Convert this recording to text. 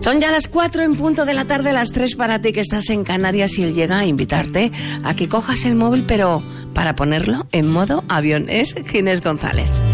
Son ya las 4 en punto de la tarde, las 3 para ti que estás en Canarias, y él llega a invitarte a que cojas el móvil, pero para ponerlo en modo avión. Es Ginés González.